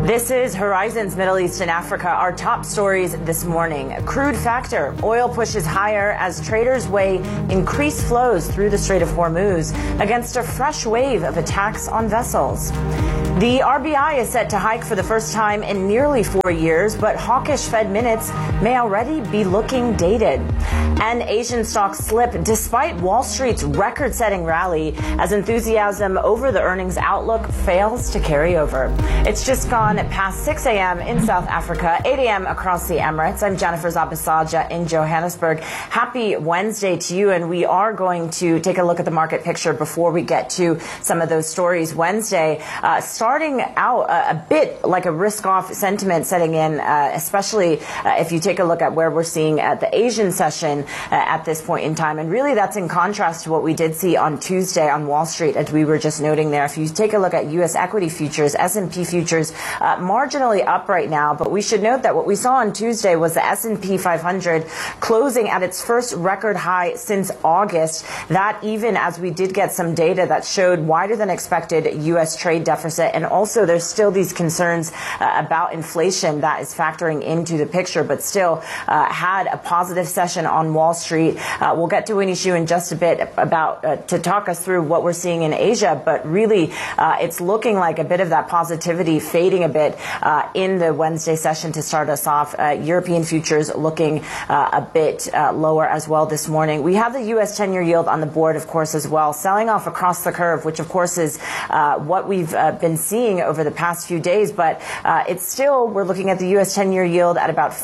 This is Horizons Middle East and Africa. Our top stories this morning. Crude factor. Oil pushes higher as traders weigh increased flows through the Strait of Hormuz against a fresh wave of attacks on vessels. The RBI is set to hike for the first time in nearly 4 years, but hawkish Fed minutes may already be looking dated. And Asian stocks slip despite Wall Street's record-setting rally as enthusiasm over the earnings outlook fails to carry over. It's just gone past 6 a.m. in South Africa, 8 a.m. across the Emirates. I'm Jennifer Zabisaja in Johannesburg. Happy Wednesday to you, and we are going to take a look at the market picture before we get to some of those stories. Wednesday, starting out a bit like a risk-off sentiment setting in, especially if you take a look at where we're seeing at the Asian session at this point in time. And really that's in contrast to what we did see on Tuesday on Wall Street, as we were just noting there. If you take a look at U.S. equity futures, S&P futures, marginally up right now. But we should note that what we saw on Tuesday was the S&P 500 closing at its first record high since August. That even as we did get some data that showed wider than expected U.S. trade deficit. And also there's still these concerns about inflation that is factoring into the picture, but still had a positive session on Wall Street. We'll get to Winnie Xu in just a bit about to talk us through what we're seeing in Asia, but really it's looking like a bit of that positivity fading a bit in the Wednesday session to start us off. European futures looking a bit lower as well this morning. We have the U.S. 10-year yield on the board, of course, as well, selling off across the curve, which of course is what we've been seeing over the past few days, but it's still, we're looking at the U.S. 10-year yield at about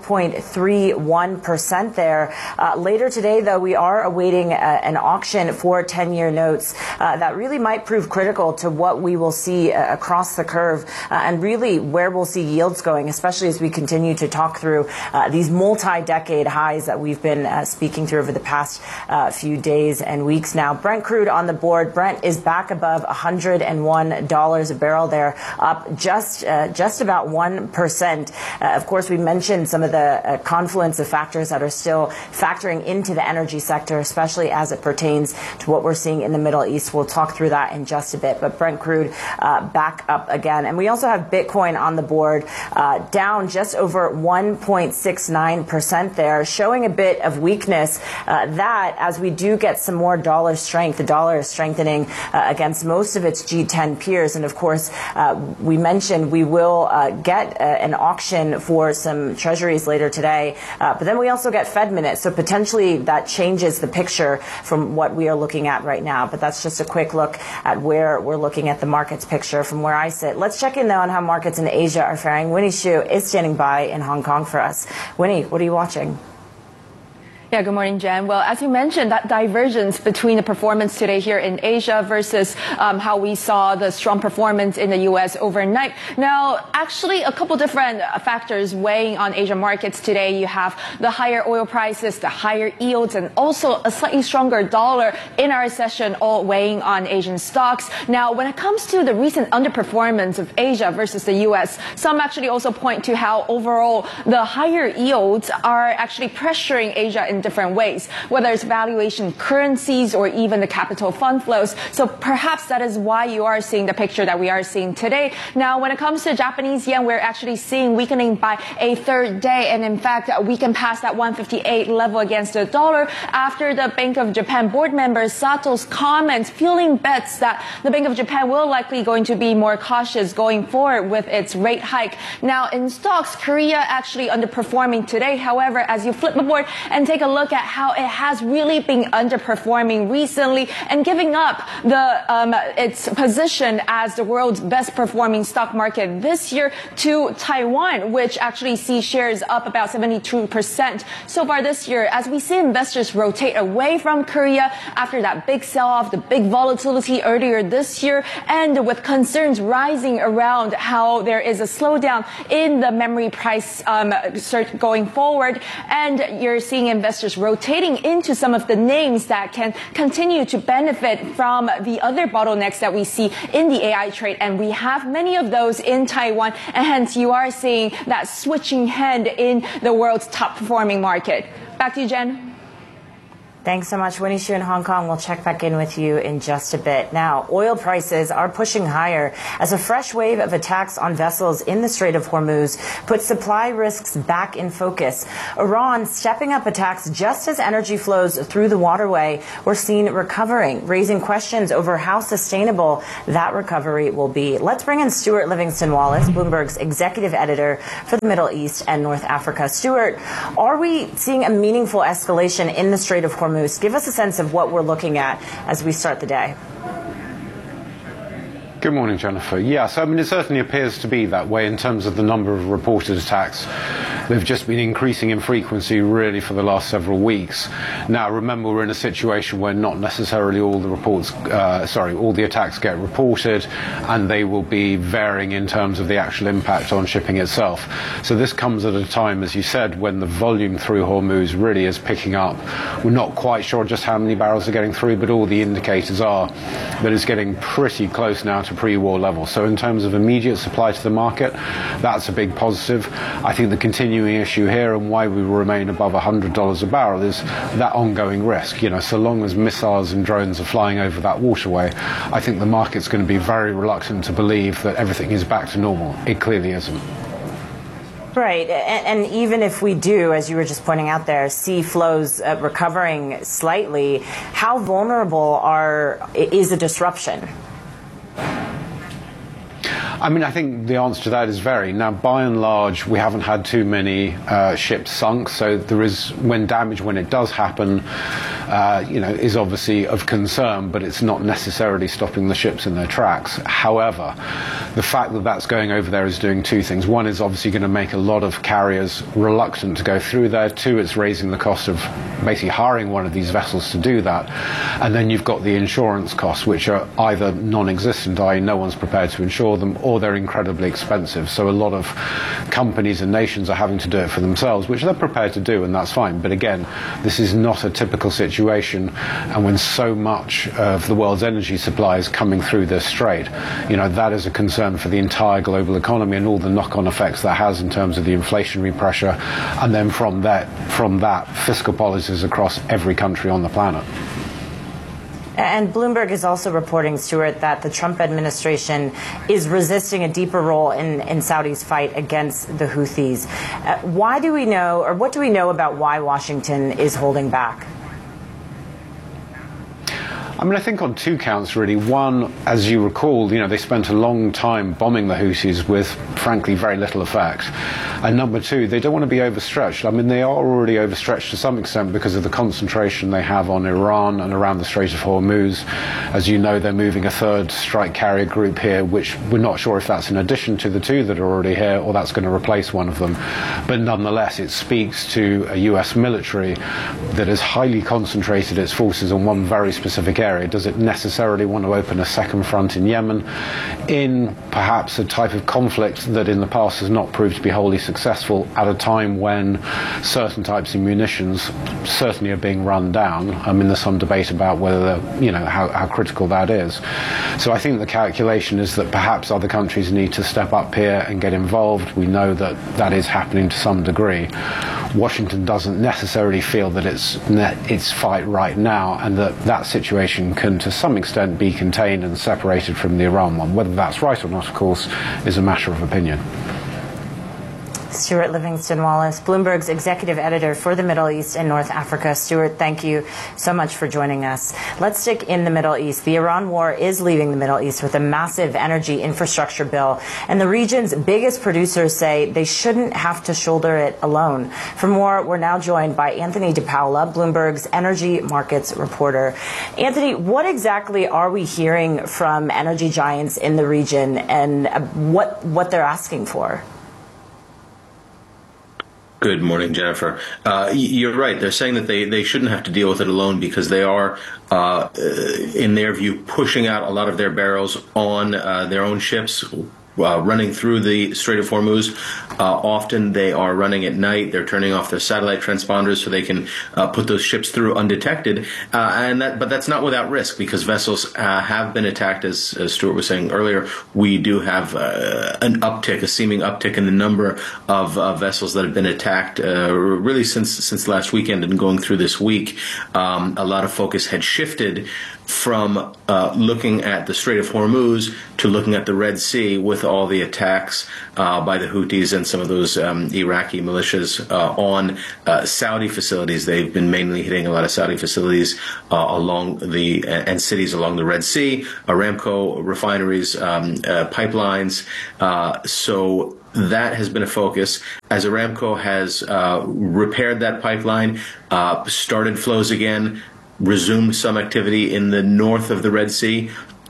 5.31% there. Later today, though, we are awaiting an auction for 10-year notes that really might prove critical to what we will see across the curve and really where we'll see yields going, especially as we continue to talk through these multi-decade highs that we've been speaking through over the past few days and weeks now. Brent crude on the board. Brent is back above $101 a barrel there, up just about 1%. Of course, we mentioned some of the confluence of factors that are still factoring into the energy sector, especially as it pertains to what we're seeing in the Middle East. We'll talk through that in just a bit, but Brent crude back up again. And we also have Bitcoin on the board, down just over 1.69% there, showing a bit of weakness that as we do get some more dollar strength, the dollar is strengthening against most of its G10 peers. And of course, we mentioned we will get an auction for some treasuries later today, but then we also get Fed minutes, so potentially that changes the picture from what we are looking at right now. But that's just a quick look at where we're looking at the markets picture from where I sit. Let's check in, though, on how markets in Asia are faring. Winnie Xu is standing by in Hong Kong for us. Winnie, what are you watching? Yeah, good morning, Jen. Well, as you mentioned, that divergence between the performance today here in Asia versus how we saw the strong performance in the U.S. overnight. Now, actually, a couple different factors weighing on Asian markets today. You have the higher oil prices, the higher yields, and also a slightly stronger dollar in our session, all weighing on Asian stocks. Now, when it comes to the recent underperformance of Asia versus the U.S., some actually also point to how overall the higher yields are actually pressuring Asia in different ways, whether it's valuation currencies or even the capital fund flows. So perhaps that is why you are seeing the picture that we are seeing today. Now, when it comes to Japanese yen, we're actually seeing weakening by a third day. And in fact, we can pass that 158 level against the dollar after the Bank of Japan board member Sato's comments, fueling bets that the Bank of Japan will likely going to be more cautious going forward with its rate hike. Now, in stocks, Korea actually underperforming today. However, as you flip the board and take a look at how it has really been underperforming recently and giving up its position as the world's best performing stock market this year to Taiwan, which actually sees shares up about 72% so far this year, as we see investors rotate away from Korea after that big sell-off, the big volatility earlier this year, and with concerns rising around how there is a slowdown in the memory price search going forward, and you're seeing investors rotating into some of the names that can continue to benefit from the other bottlenecks that we see in the AI trade. And we have many of those in Taiwan, and hence you are seeing that switching hand in the world's top performing market. Back to you, Jen. Thanks so much, Winnie Xu in Hong Kong. We'll check back in with you in just a bit. Now, oil prices are pushing higher as a fresh wave of attacks on vessels in the Strait of Hormuz puts supply risks back in focus. Iran stepping up attacks just as energy flows through the waterway were seen recovering, raising questions over how sustainable that recovery will be. Let's bring in Stuart Livingston Wallace, Bloomberg's executive editor for the Middle East and North Africa. Stuart, are we seeing a meaningful escalation in the Strait of Hormuz? Give us a sense of what we're looking at as we start the day. Good morning, Jennifer. Yes, I mean, it certainly appears to be that way in terms of the number of reported attacks. They've just been increasing in frequency really for the last several weeks. Now, remember, we're in a situation where not necessarily all the all the attacks get reported, and they will be varying in terms of the actual impact on shipping itself. So this comes at a time, as you said, when the volume through Hormuz really is picking up. We're not quite sure just how many barrels are getting through, but all the indicators are that it's getting pretty close now to pre-war levels. So in terms of immediate supply to the market, that's a big positive. I think the continuing issue here and why we remain above $100 a barrel is that ongoing risk. You know, so long as missiles and drones are flying over that waterway, I think the market's going to be very reluctant to believe that everything is back to normal. It clearly isn't. Right. And even if we do, as you were just pointing out there, see flows recovering slightly, how vulnerable is a disruption? I mean, I think the answer to that is very. Now, by and large, we haven't had too many ships sunk, so there is, when it does happen, is obviously of concern, but it's not necessarily stopping the ships in their tracks. However, the fact that that's going over there is doing two things. One is obviously going to make a lot of carriers reluctant to go through there. Two, it's raising the cost of basically hiring one of these vessels to do that. And then you've got the insurance costs, which are either non-existent, i.e. no one's prepared to insure them, or they're incredibly expensive. So a lot of companies and nations are having to do it for themselves, which they're prepared to do, and that's fine. But again, this is not a typical situation, and when so much of the world's energy supply is coming through this strait, that is a concern for the entire global economy and all the knock-on effects that has in terms of the inflationary pressure, and then from that fiscal policies across every country on the planet. And Bloomberg is also reporting, Stuart, that the Trump administration is resisting a deeper role in Saudi's fight against the Houthis. What do we know about why Washington is holding back? I mean, I think on two counts, really. One, as you recall, they spent a long time bombing the Houthis with, frankly, very little effect. And number two, they don't want to be overstretched. I mean, they are already overstretched to some extent because of the concentration they have on Iran and around the Strait of Hormuz. As you know, they're moving a third strike carrier group here, which we're not sure if that's in addition to the two that are already here or that's going to replace one of them. But nonetheless, it speaks to a US military that has highly concentrated its forces on one very specific area. Does it necessarily want to open a second front in Yemen, in perhaps a type of conflict that in the past has not proved to be wholly successful at a time when certain types of munitions certainly are being run down? I mean, there's some debate about whether, how critical that is. So I think the calculation is that perhaps other countries need to step up here and get involved. We know that that is happening to some degree. Washington doesn't necessarily feel that it's fight right now, and that situation can to some extent be contained and separated from the Iran one. Whether that's right or not, of course, is a matter of opinion. Stuart Livingston Wallace, Bloomberg's executive editor for the Middle East and North Africa. Stuart, thank you so much for joining us. Let's stick in the Middle East. The Iran war is leaving the Middle East with a massive energy infrastructure bill, and the region's biggest producers say they shouldn't have to shoulder it alone. For more, we're now joined by Anthony DePaola, Bloomberg's energy markets reporter. Anthony, what exactly are we hearing from energy giants in the region, and what they're asking for? Good morning, Jennifer. You're right. They're saying that they shouldn't have to deal with it alone because they are, in their view, pushing out a lot of their barrels on their own ships running through the Strait of Hormuz. Often they are running at night. They're turning off their satellite transponders so they can put those ships through undetected. But that's not without risk, because vessels have been attacked. As Stuart was saying earlier, we do have an uptick, a seeming uptick in the number of vessels that have been attacked really since last weekend and going through this week. A lot of focus had shifted from looking at the Strait of Hormuz to looking at the Red Sea, with all the attacks by the Houthis and some of those Iraqi militias on Saudi facilities. They've been mainly hitting a lot of Saudi facilities and cities along the Red Sea, Aramco refineries, pipelines. So that has been a focus. As Aramco has repaired that pipeline, started flows again, resumed some activity in the north of the Red Sea,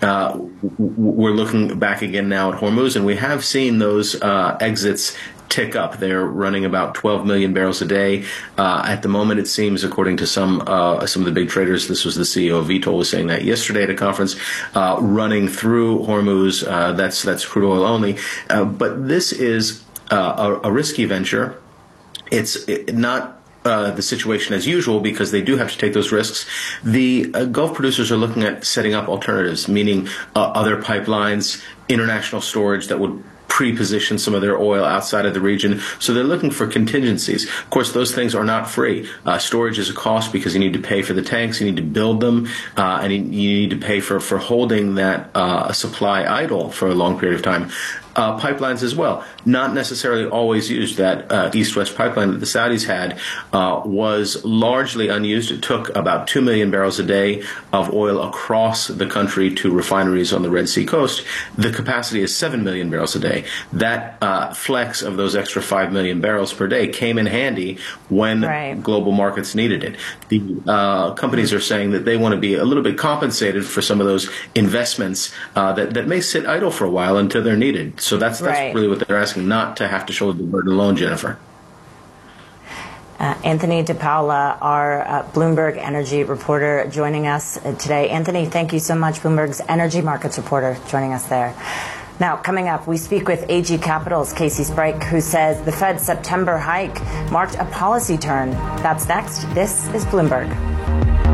we're looking back again now at Hormuz, and we have seen those exits tick up. They're running about 12 million barrels a day. At the moment, it seems, according to some of the big traders, this was the CEO of Vitol was saying that yesterday at a conference, running through Hormuz, that's crude oil only. But this is a risky venture. It's not the situation as usual, because they do have to take those risks. The Gulf producers are looking at setting up alternatives, meaning other pipelines, international storage that would pre-position some of their oil outside of the region. So they're looking for contingencies. Of course, those things are not free. Storage is a cost, because you need to pay for the tanks, you need to build them, and you need to pay for holding that supply idle for a long period of time. Pipelines as well, not necessarily always used. That east-west pipeline that the Saudis had was largely unused. It took about 2 million barrels a day of oil across the country to refineries on the Red Sea coast. The capacity is 7 million barrels a day. That flex of those extra 5 million barrels per day came in handy when global markets needed it. The companies are saying that they want to be a little bit compensated for some of those investments that may sit idle for a while until they're needed. So that's really what they're asking, not to have to shoulder the burden alone, Jennifer. Anthony DePaula, our Bloomberg energy reporter, joining us today. Anthony, thank you so much. Bloomberg's energy markets reporter joining us there. Now, coming up, we speak with AG Capital's Casey Sprague, who says the Fed's September hike marked a policy turn. That's next. This is Bloomberg.